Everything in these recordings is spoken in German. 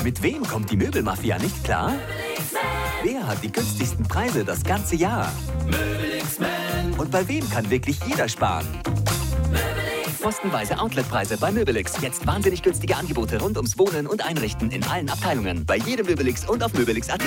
Mit wem kommt die Möbelmafia nicht klar? Wer hat die günstigsten Preise das ganze Jahr? Und bei wem kann wirklich jeder sparen? Postenweise Outletpreise bei Möbelix. Jetzt wahnsinnig günstige Angebote rund ums Wohnen und Einrichten in allen Abteilungen. Bei jedem Möbelix und auf möbelix.at.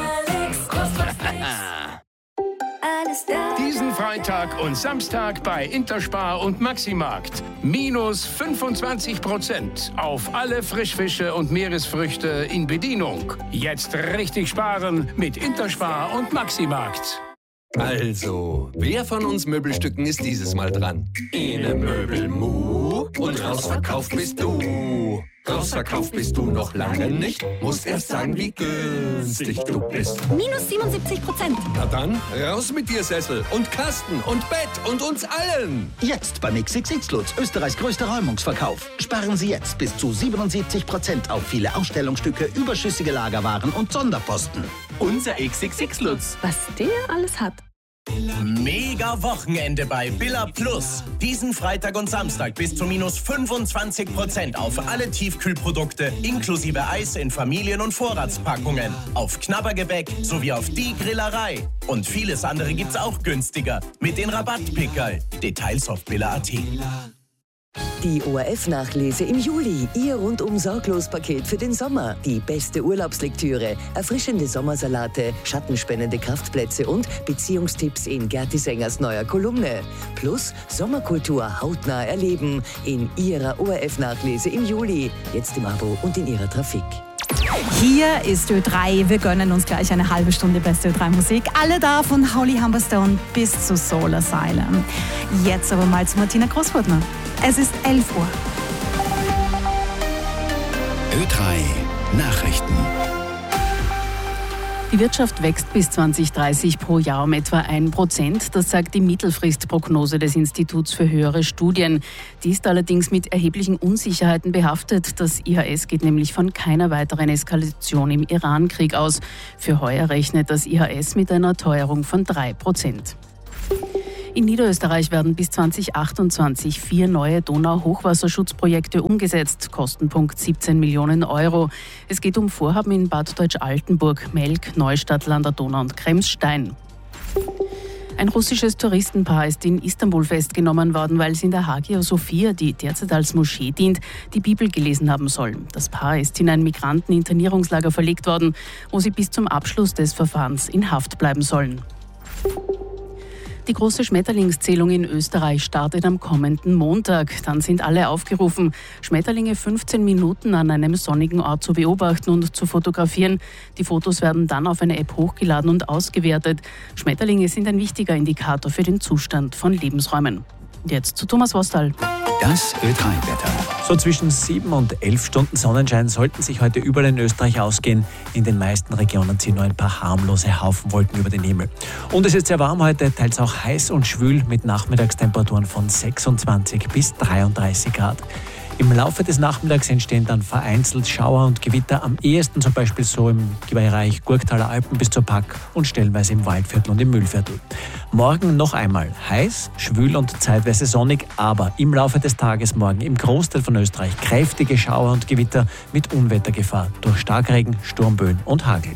Diesen Freitag und Samstag bei Interspar und Maximarkt. Minus 25% auf alle Frischfische und Meeresfrüchte in Bedienung. Jetzt richtig sparen mit Interspar und Maximarkt. Also, wer von uns Möbelstücken ist dieses Mal dran? Ene Möbelmu und rausverkauft bist du. Rausverkauft bist du noch lange nicht. Musst erst sagen, wie günstig du bist. Minus 77%. Na dann, raus mit dir, Sessel und Kasten und Bett und uns allen. Jetzt beim XXX Lutz, Österreichs größter Räumungsverkauf. Sparen Sie jetzt bis zu 77% auf viele Ausstellungsstücke, überschüssige Lagerwaren und Sonderposten. Unser XXX Lutz. Was der alles hat. Mega Wochenende bei Billa Plus. Diesen Freitag und Samstag bis zu minus 25% auf alle Tiefkühlprodukte inklusive Eis in Familien- und Vorratspackungen, auf Knabbergebäck sowie auf die Grillerei. Und vieles andere gibt's auch günstiger mit den Rabattpickerl. Details auf billa.at. Die ORF-Nachlese im Juli. Ihr rundum sorglos Paket für den Sommer. Die beste Urlaubslektüre, erfrischende Sommersalate, schattenspendende Kraftplätze und Beziehungstipps in Gerti Sängers neuer Kolumne. Plus Sommerkultur hautnah erleben in ihrer ORF-Nachlese im Juli. Jetzt im Abo und in ihrer Trafik. Hier ist Ö3. Wir gönnen uns gleich eine halbe Stunde beste Ö3-Musik. Alle da von Holly Humberstone bis zu Soul Asylum. Jetzt aber mal zu Martina Großfurtner. Es ist 11 Uhr. Ö3 Nachrichten. Die Wirtschaft wächst bis 2030 pro Jahr um etwa 1%. Das sagt die Mittelfristprognose des Instituts für höhere Studien. Die ist allerdings mit erheblichen Unsicherheiten behaftet. Das IHS geht nämlich von keiner weiteren Eskalation im Iran-Krieg aus. Für heuer rechnet das IHS mit einer Teuerung von 3%. In Niederösterreich werden bis 2028 4 neue Donau-Hochwasserschutzprojekte umgesetzt. Kostenpunkt 17 Millionen Euro. Es geht um Vorhaben in Bad Deutsch-Altenburg, Melk, Neustadt, an der Donau und Kremsstein. Ein russisches Touristenpaar ist in Istanbul festgenommen worden, weil sie in der Hagia Sophia, die derzeit als Moschee dient, die Bibel gelesen haben soll. Das Paar ist in ein Migranteninternierungslager verlegt worden, wo sie bis zum Abschluss des Verfahrens in Haft bleiben sollen. Die große Schmetterlingszählung in Österreich startet am kommenden Montag. Dann sind alle aufgerufen, Schmetterlinge 15 Minuten an einem sonnigen Ort zu beobachten und zu fotografieren. Die Fotos werden dann auf eine App hochgeladen und ausgewertet. Schmetterlinge sind ein wichtiger Indikator für den Zustand von Lebensräumen. Jetzt zu Thomas Wostal. Das Ö3-Wetter. So zwischen 7 und 11 Stunden Sonnenschein sollten sich heute überall in Österreich ausgehen. In den meisten Regionen ziehen nur ein paar harmlose Haufenwolken über den Himmel. Und es ist sehr warm heute, teils auch heiß und schwül mit Nachmittagstemperaturen von 26 bis 33 Grad. Im Laufe des Nachmittags entstehen dann vereinzelt Schauer und Gewitter, am ehesten zum Beispiel so im Bereich Gurktaler Alpen bis zur Pack und stellenweise im Waldviertel und im Mühlviertel. Morgen noch einmal heiß, schwül und zeitweise sonnig, aber im Laufe des Tages morgen im Großteil von Österreich kräftige Schauer und Gewitter mit Unwettergefahr durch Starkregen, Sturmböen und Hagel.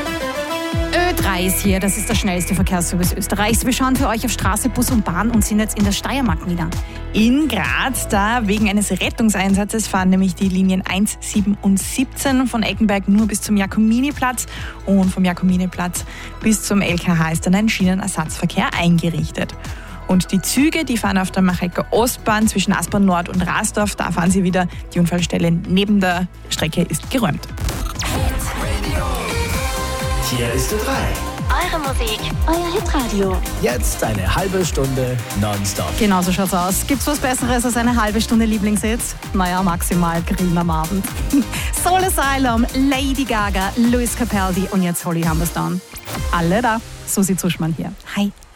Ö3 ist hier, das ist der schnellste Verkehrsservice Österreichs. Wir schauen für euch auf Straße, Bus und Bahn und sind jetzt in der Steiermark wieder. In Graz, da wegen eines Rettungseinsatzes fahren nämlich die Linien 1, 7 und 17 von Eckenberg nur bis zum Jakominiplatz und vom Jakominiplatz bis zum LKH ist dann ein Schienenersatzverkehr eingerichtet. Und die Züge, die fahren auf der Machecker Ostbahn zwischen Aspern Nord und Rasdorf, da fahren sie wieder. Die Unfallstelle neben der Strecke ist geräumt. Hier ist Ö3. Eure Musik, euer Hitradio. Jetzt eine halbe Stunde nonstop. Genau so schaut's aus. Gibt's was Besseres als eine halbe Stunde Lieblingshits? Naja, maximal Grillen am Abend. Soul Asylum, Lady Gaga, Lewis Capaldi und jetzt Holly Humberstone. Alle da. Susi Zuschmann hier. Hi.